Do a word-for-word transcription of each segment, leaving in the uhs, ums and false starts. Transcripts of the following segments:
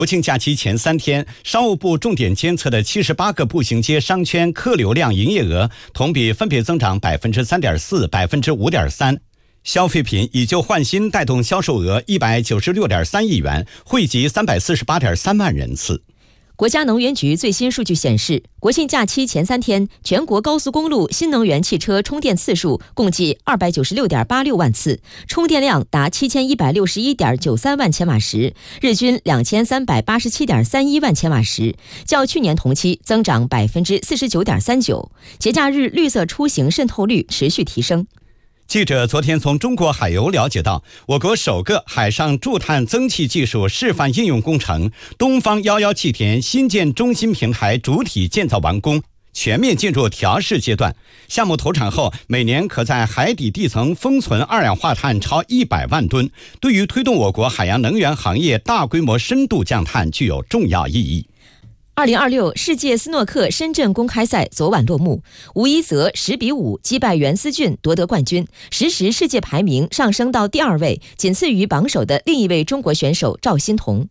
国庆假期前三天，商务部重点监测的七十八个步行街商圈客流量营业额同比分别增长百分之三点四、百分之五点三。消费品以旧换新带动销售额一百九十六点三亿元，惠及三百四十八点三万人次。 国家能源局最新数据显示，国庆假期前三天，全国高速公路新能源汽车充电次数共计二百九十六点八六万次，充电量达七千一百六十一点九三万千瓦时，日均两千三百八十七点三一万千瓦时，较去年同期增长百分之四十九点三九。节假日绿色出行渗透率持续提升。 记者昨天从中国海油了解到，我国首个海上驻碳增气技术示范应用工程东方幺幺气田新建中心平台主体建造完工，全面进入调试阶段。项目投产后，每年可在海底地层封存二氧化碳超一百万吨，对于推动我国海洋能源行业大规模深度降碳具有重要意义。 二零二六世界斯诺克深圳公开赛昨晚落幕，吴一泽十比五击败袁思俊夺得冠军，实时世界排名上升到第二位，仅次于榜首的另一位中国选手赵欣彤。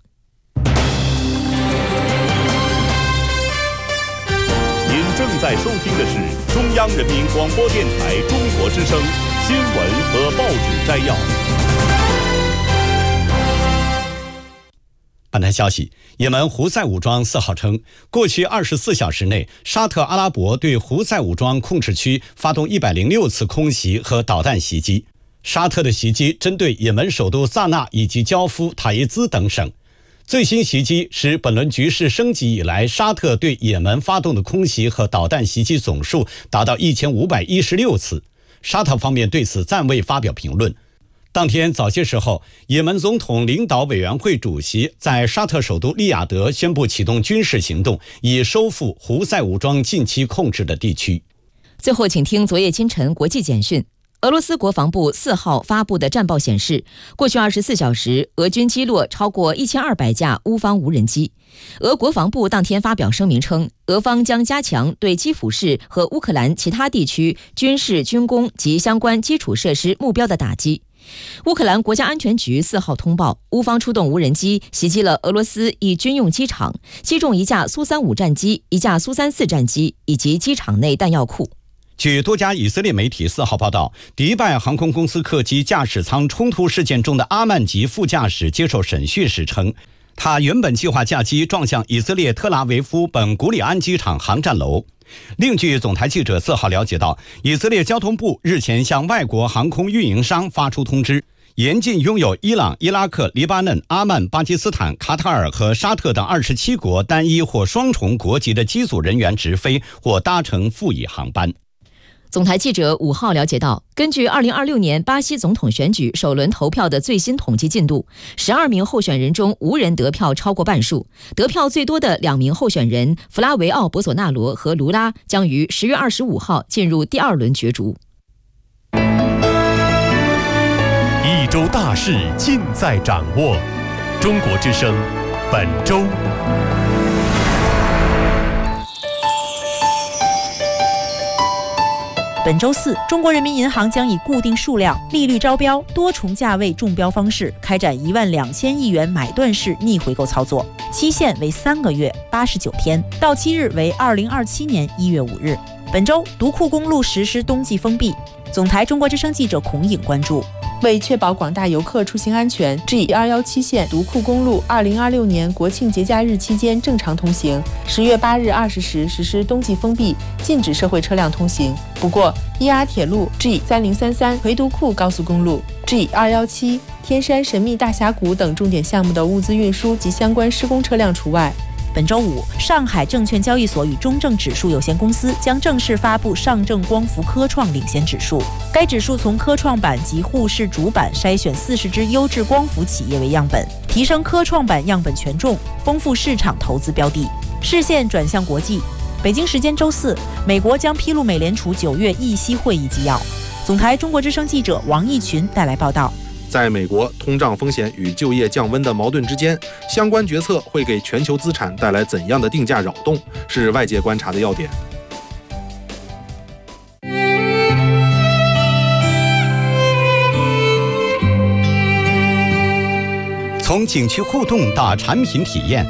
您正在收听的是中央人民广播电台中国之声新闻和报纸摘要。 本台消息，也门胡塞武装四号称，过去二十四小时内，沙特阿拉伯对胡塞武装控制区发动一百零六次空袭和导弹袭击。沙特的袭击针对也门首都萨那以及焦夫、塔伊兹等省。最新袭击使本轮局势升级以来，沙特对也门发动的空袭和导弹袭击总数达到一千五百一十六次。沙特方面对此暂未发表评论。当天早些时候，也门总统领导委员会主席在沙特首都利雅得宣布启动军事行动，以收复胡塞武装近期控制的地区。 最后请听昨夜今晨国际简讯。俄罗斯国防部四号发布的战报显示，过去二十四小时，俄军击落超过一千二百架乌方无人机。俄国防部当天发表声明称，俄方将加强对基辅市和乌克兰其他地区军事、军工及相关基础设施目标的打击。乌克兰国家安全局四号通报，乌方出动无人机袭击了俄罗斯一军用机场，击中一架苏三五战机、一架苏三四战机以及机场内弹药库。 据多家以色列媒体四号报道，迪拜航空公司客机驾驶舱冲突事件中的阿曼吉副驾驶接受审讯时称，他原本计划驾机撞向以色列特拉维夫本古里安机场航站楼。另据总台记者四号了解到，以色列交通部日前向外国航空运营商发出通知，严禁拥有伊朗、伊拉克、黎巴嫩、阿曼、巴基斯坦、卡塔尔和沙特等二十七国单一或双重国籍的机组人员直飞或搭乘副乙航班。 总台记者五号了解到，根据二零二六年巴西总统选举首轮投票的最新统计进度，十二名候选人中无人得票超过半数。得票最多的两名候选人弗拉维奥·博索纳罗和卢拉将于十月二十五号进入第二轮角逐。 一周大事尽在掌握，中国之声本周。 本周四，中国人民银行将以固定数量、利率招标、多重价位中标方式开展一万两千亿元买断式逆回购操作，期限为三个月八十九天，到期日为二零二七年一月五日。本周，独库公路实施冬季封闭。总台中国之声记者孔颖关注。 为确保广大游客出行安全 ，G 二一七线独库公路二零二六年国庆节假日期间正常通行。十月八日二十时实施冬季封闭，禁止社会车辆通行。不过，伊阿铁路 G 三零三三回独库高速公路 G 二一七天山神秘大峡谷等重点项目的物资运输及相关施工车辆除外。 本周五，上海证券交易所与中证指数有限公司将正式发布上证光伏科创领先指数。该指数从科创板及沪市主板筛选四十只优质光伏企业为样本，提升科创板样本权重，丰富市场投资标的。视线转向国际，北京时间周四，美国将披露美联储九月议息会议纪要。总台中国之声记者王义群带来报道。 在美国通胀风险与就业降温的矛盾之间，相关决策会给全球资产带来怎样的定价扰动，是外界观察的要点。 从景区互动到产品体验，